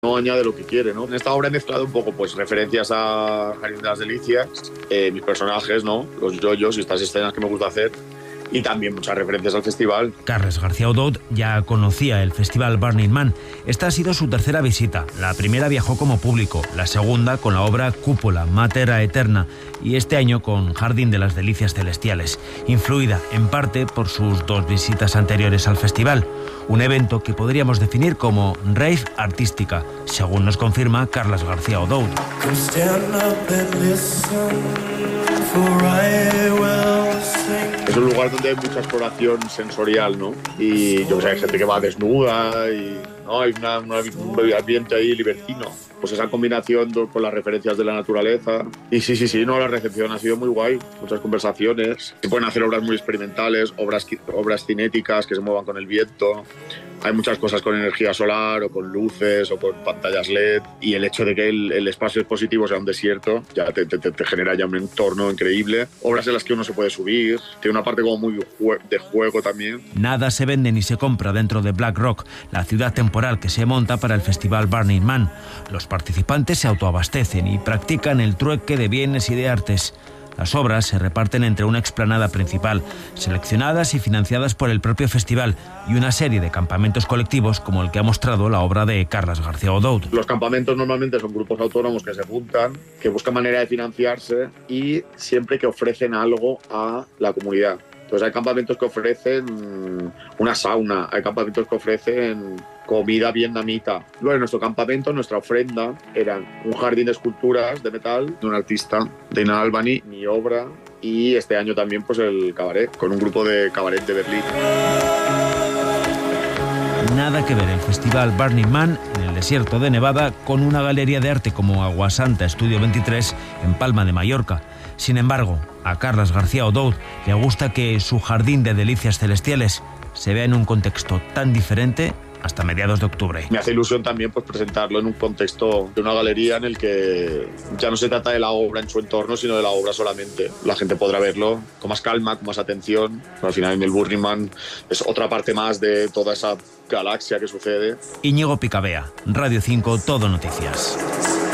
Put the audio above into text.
no añade lo que quiere, ¿no? En esta obra he mezclado un poco pues referencias a Jardín de las Delicias, mis personajes, ¿no? Los yoyos y estas escenas que me gusta hacer, y también muchas referencias al festival. Carles García O'Dowd ya conocía el festival Burning Man. Esta ha sido su tercera visita. La primera viajó como público, la segunda con la obra Cúpula, Mater Aeterna, y este año con Jardín de las Delicias Celestiales, influida en parte por sus 2 visitas anteriores al festival. Un evento que podríamos definir como rave artística, según nos confirma Carles García O'Dowd. Es un lugar donde hay mucha exploración sensorial, ¿no? Y yo que sé, hay gente que va desnuda y no hay un ambiente ahí libertino. Pues esa combinación con las referencias de la naturaleza. Y sí, no, la recepción ha sido muy guay. Muchas conversaciones. Se pueden hacer obras muy experimentales, obras cinéticas que se muevan con el viento. Hay muchas cosas con energía solar o con luces o con pantallas LED, y el hecho de que el espacio expositivo sea un desierto ya te genera ya un entorno increíble. Obras en las que uno se puede subir, tiene una parte como muy de juego también. Nada se vende ni se compra dentro de Black Rock, la ciudad temporal que se monta para el festival Burning Man. Los participantes se autoabastecen y practican el trueque de bienes y de artes. Las obras se reparten entre una explanada principal, seleccionadas y financiadas por el propio festival, y una serie de campamentos colectivos como el que ha mostrado la obra de Carles García O'Dowd. Los campamentos normalmente son grupos autónomos que se juntan, que buscan manera de financiarse y siempre que ofrecen algo a la comunidad. Entonces hay campamentos que ofrecen una sauna, hay campamentos que ofrecen comida vietnamita. Luego en nuestro campamento, nuestra ofrenda eran un jardín de esculturas de metal de un artista, Dana Albany, mi obra, y este año también pues el cabaret, con un grupo de cabaret de Berlín. Nada que ver el festival Burning Man en el desierto de Nevada con una galería de arte como Aguasanta Estudio 23 en Palma de Mallorca. Sin embargo, a Carles García O'Dowd le gusta que su Jardín de Delicias Celestiales se vea en un contexto tan diferente hasta mediados de octubre. Me hace ilusión también pues presentarlo en un contexto de una galería en el que ya no se trata de la obra en su entorno, sino de la obra solamente. La gente podrá verlo con más calma, con más atención. Al final en el Burning Man es otra parte más de toda esa galaxia que sucede. Íñigo Picabea, Radio 5, Todo Noticias.